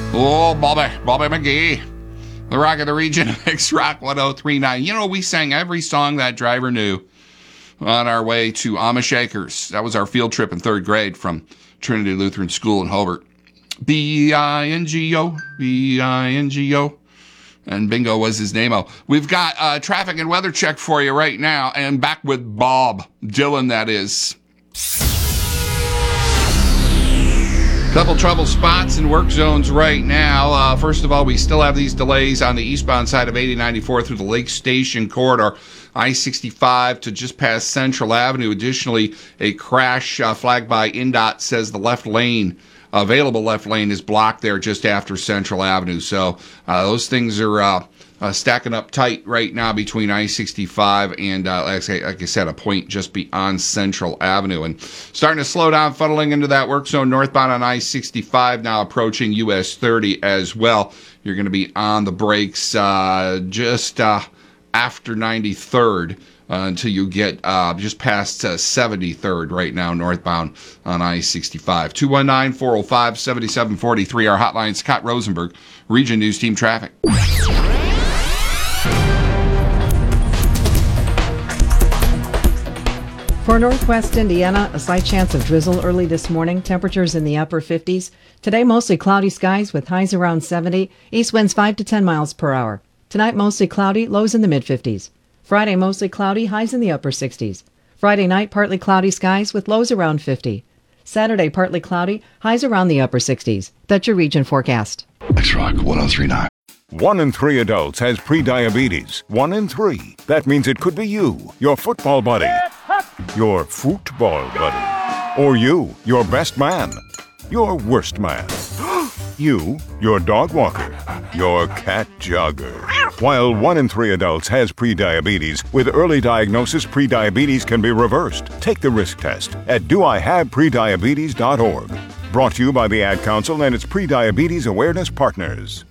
Oh, Bobby McGee. The Rock of the Region, X-Rock 1039. You know, we sang every song that driver knew on our way to Amish Acres. That was our field trip in third grade from Trinity Lutheran School in Hobart. B-I-N-G-O, B-I-N-G-O. And bingo was his name-o. We've got traffic and weather check for you right now. And back with Bob Dylan, that is. Couple trouble spots and work zones right now. First of all, we still have these delays on the eastbound side of 8094 through the Lake Station corridor. I-65 to just past Central Avenue. Additionally, a crash flagged by INDOT says the available left lane is blocked there just after Central Avenue. So those things are stacking up tight right now between I-65 and, like I said, a point just beyond Central Avenue. And starting to slow down, funneling into that work zone northbound on I-65, now approaching US 30 as well. You're going to be on the brakes just after 93rd. Until you get just past 73rd right now, northbound on I-65. 219-405-7743, our hotline. Scott Rosenberg, Region News Team Traffic. For Northwest Indiana, a slight chance of drizzle early this morning. Temperatures in the upper 50s. Today, mostly cloudy skies with highs around 70. East winds 5 to 10 miles per hour. Tonight, mostly cloudy, lows in the mid-50s. Friday, mostly cloudy, highs in the upper 60s. Friday night, partly cloudy skies with lows around 50. Saturday, partly cloudy, highs around the upper 60s. That's your region forecast. X-Rock 1039. 1 in 3 adults has prediabetes. 1 in 3. That means it could be you, your football buddy, your football buddy, or you, your best man, your worst man, you, your dog walker, your cat jogger. While 1 in 3 adults has prediabetes, with early diagnosis, prediabetes can be reversed. Take the risk test at doihaveprediabetes.org. Brought to you by the Ad Council and its Prediabetes Awareness Partners.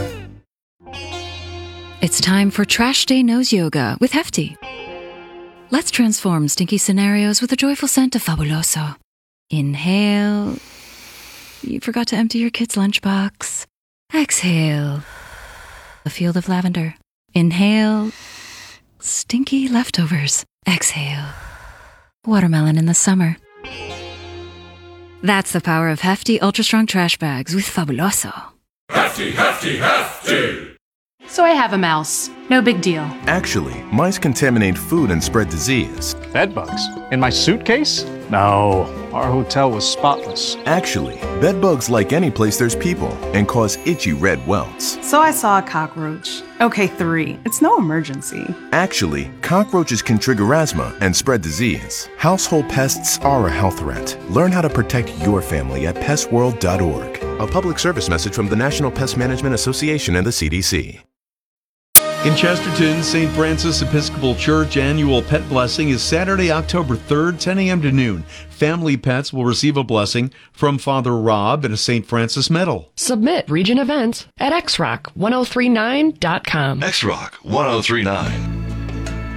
It's time for Trash Day Nose Yoga with Hefty. Let's transform stinky scenarios with the joyful scent of Fabuloso. Inhale. You forgot to empty your kid's lunchbox. Exhale. A field of lavender. Inhale. Stinky leftovers. Exhale. Watermelon in the summer. That's the power of Hefty Ultra Strong Trash Bags with Fabuloso. Hefty, Hefty, Hefty! So I have a mouse. No big deal. Actually, mice contaminate food and spread disease. Bedbugs? In my suitcase? No, our hotel was spotless. Actually, bedbugs like any place there's people and cause itchy red welts. So I saw a cockroach. Okay, 3. It's no emergency. Actually, cockroaches can trigger asthma and spread disease. Household pests are a health threat. Learn how to protect your family at pestworld.org. A public service message from the National Pest Management Association and the CDC. In Chesterton, St. Francis Episcopal Church annual pet blessing is Saturday, October 3rd, 10 a.m. to noon. Family pets will receive a blessing from Father Rob and a St. Francis medal. Submit region events at xrock1039.com. X-Rock 1039.